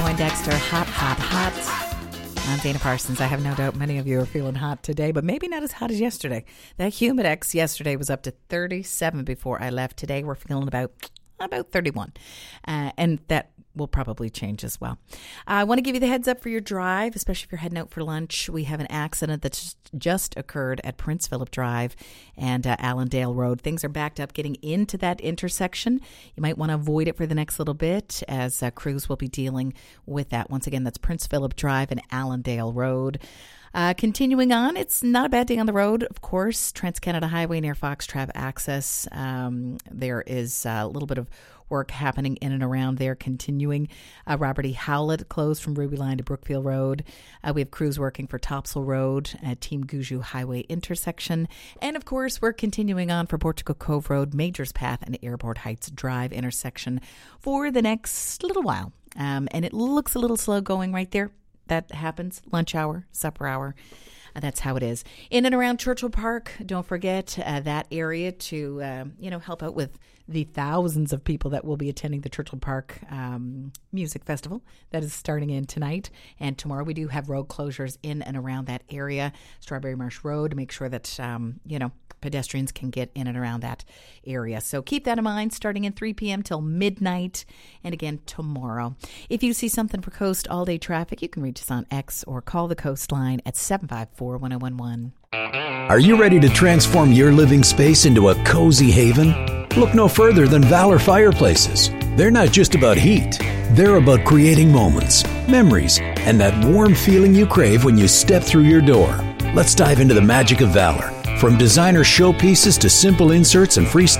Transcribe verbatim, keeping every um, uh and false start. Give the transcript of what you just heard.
Poindexter, hot, hot, hot. I'm Dana Parsons. I have no doubt many of you are feeling hot today, but maybe not as hot as yesterday. That Humidex yesterday was up to thirty-seven before I left. Today we're feeling about about thirty-one, uh, and that will probably change as well. I want to give you the heads up for your drive, especially if you're heading out for lunch. We have an accident that's just occurred at Prince Philip Drive and uh, Allendale Road. Things are backed up getting into that intersection. You might want to avoid it for the next little bit as uh, crews will be dealing with that. Once again, that's Prince Philip Drive and Allendale Road. Uh, continuing on, it's not a bad day on the road, of course. Trans-Canada Highway near Foxtrap Access. Um, there is a little bit of work happening in and around there. Continuing, uh, Robert E. Howlett closed from Ruby Line to Brookfield Road. Uh, we have crews working for Topsail Road at Team Gouju Highway intersection. And of course, we're continuing on for Portugal Cove Road, Majors Path, and Airport Heights Drive intersection for the next little while. Um, and it looks a little slow going right there. That happens. Lunch hour, supper hour. Uh, that's how it is. In and around Churchill Park, don't forget uh, that area to, uh, you know, help out with the thousands of people that will be attending the Churchill Park um, Music Festival that is starting in tonight. And tomorrow we do have road closures in and around that area. Strawberry Marsh Road, to make sure that, um, you know, pedestrians can get in and around that area. So keep that in mind, starting in three p.m. till midnight, and again tomorrow. If you see something for Coast all-day traffic, you can reach us on X or call the Coastline at seven five four, one oh one one. Are you ready to transform your living space into a cozy haven? Look no further than Valor Fireplaces. They're not just about heat. They're about creating moments, memories, and that warm feeling you crave when you step through your door. Let's dive into the magic of Valor. From designer showpieces to simple inserts and freestanding